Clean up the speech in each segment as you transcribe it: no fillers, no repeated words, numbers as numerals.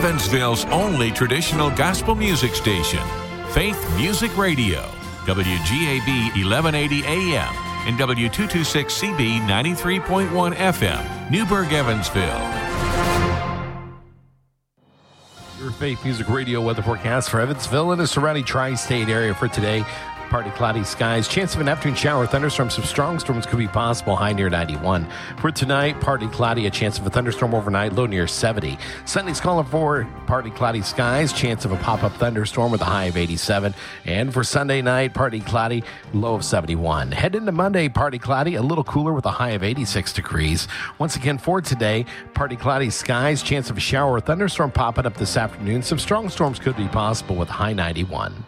Evansville's only traditional gospel music station, Faith Music Radio, WGAB 1180 AM and W226CB 93.1 FM, Newburgh, Evansville. Your Faith Music Radio weather forecast for Evansville and the surrounding tri-state area for today. Partly cloudy skies, chance of an afternoon shower, thunderstorms, some strong storms could be possible, high near 91. For tonight, partly cloudy, a chance of a thunderstorm overnight, low near 70. Sunday's calling for partly cloudy skies, chance of a pop-up thunderstorm with a high of 87. And for Sunday night, partly cloudy, low of 71. Head into Monday, partly cloudy, a little cooler with a high of 86 degrees. Once again, for today, partly cloudy skies, chance of a shower or thunderstorm popping up this afternoon. Some strong storms could be possible with a high 91.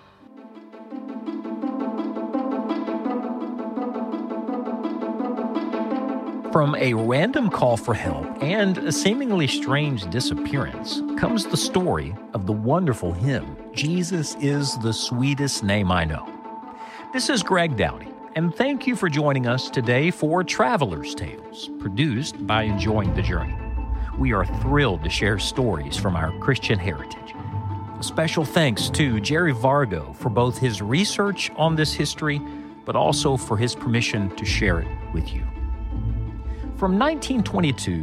From a random call for help and a seemingly strange disappearance comes the story of the wonderful hymn, Jesus is the Sweetest Name I Know. This is Greg Dowdy, and thank you for joining us today for Traveler's Tales, produced by Enjoying the Journey. We are thrilled to share stories from our Christian heritage. A special thanks to Jerry Vargo for both his research on this history, but also for his permission to share it with you. From 1922 to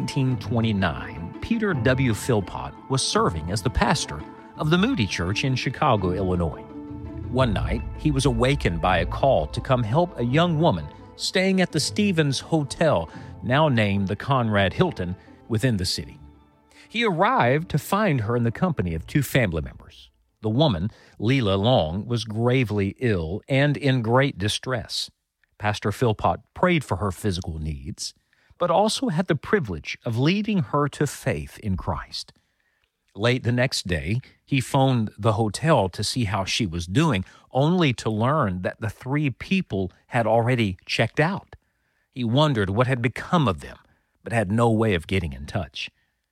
1929, Peter W. Philpott was serving as the pastor of the Moody Church in Chicago, Illinois. One night, he was awakened by a call to come help a young woman staying at the Stevens Hotel, now named the Conrad Hilton, within the city. He arrived to find her in the company of two family members. The woman, Leila Long, was gravely ill and in great distress. Pastor Philpott prayed for her physical needs, but also had the privilege of leading her to faith in Christ. Late the next day, he phoned the hotel to see how she was doing, only to learn that the three people had already checked out. He wondered what had become of them, but had no way of getting in touch.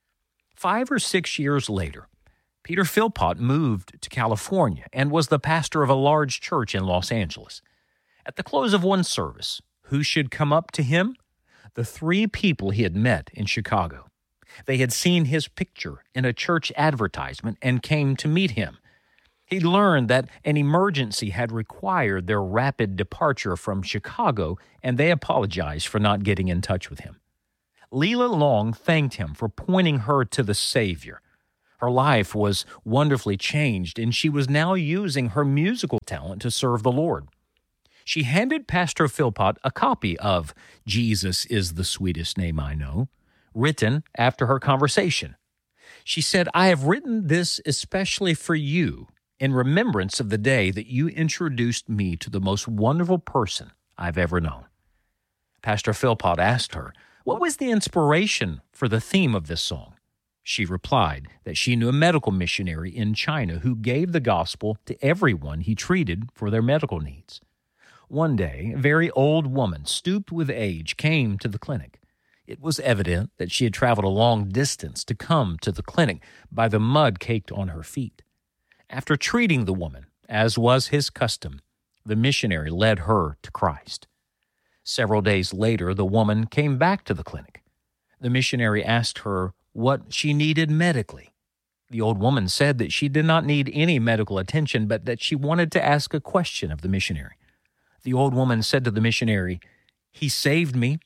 5 or 6 years later, Peter Philpott moved to California and was the pastor of a large church in Los Angeles. At the close of one service, who should come up to him? The three people he had met in Chicago. They had seen his picture in a church advertisement and came to meet him. He learned that an emergency had required their rapid departure from Chicago, and they apologized for not getting in touch with him. Leila Long thanked him for pointing her to the Savior. Her life was wonderfully changed, and she was now using her musical talent to serve the Lord. She handed Pastor Philpott a copy of Jesus is the Sweetest Name I Know, written after her conversation. She said, "I have written this especially for you in remembrance of the day that you introduced me to the most wonderful person I've ever known." Pastor Philpott asked her, what was the inspiration for the theme of this song? She replied that she knew a medical missionary in China who gave the gospel to everyone he treated for their medical needs. One day, a very old woman, stooped with age, came to the clinic. It was evident that she had traveled a long distance to come to the clinic by the mud caked on her feet. After treating the woman, as was his custom, the missionary led her to Christ. Several days later, the woman came back to the clinic. The missionary asked her what she needed medically. The old woman said that she did not need any medical attention, but that she wanted to ask a question of the missionary. The old woman said to the missionary, "He saved me.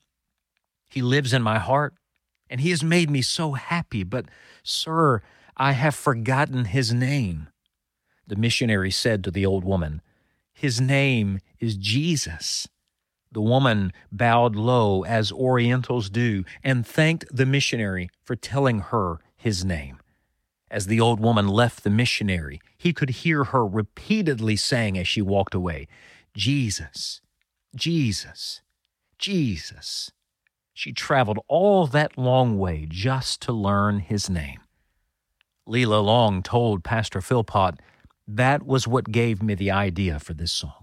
He lives in my heart, and he has made me so happy. But, sir, I have forgotten his name." The missionary said to the old woman, "His name is Jesus." The woman bowed low, as Orientals do, and thanked the missionary for telling her his name. As the old woman left the missionary, he could hear her repeatedly saying as she walked away, "Jesus, Jesus, Jesus." She traveled all that long way just to learn his name. Leila Long told Pastor Philpott, "That was what gave me the idea for this song."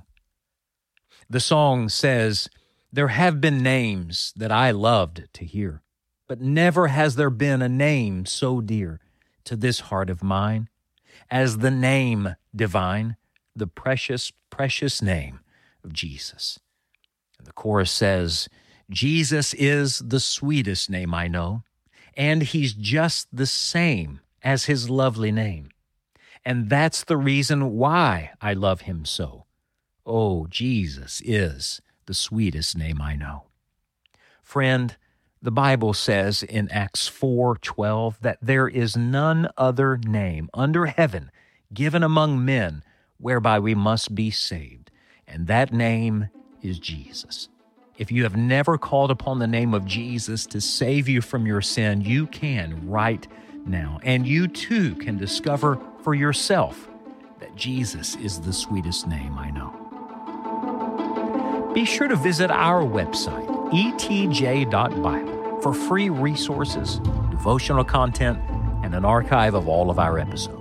The song says, "There have been names that I loved to hear, but never has there been a name so dear to this heart of mine as the name divine, the precious, precious name of Jesus." And the chorus says, "Jesus is the sweetest name I know, and he's just the same as his lovely name. And that's the reason why I love him so. Oh, Jesus is the sweetest name I know. Friend, the Bible says in Acts 4:12 that there is none other name under heaven given among men whereby we must be saved, and that name is Jesus. If you have never called upon the name of Jesus to save you from your sin, you can right now, and you too can discover for yourself that Jesus is the sweetest name I know. Be sure to visit our website, etj.bible, for free resources, devotional content, and an archive of all of our episodes.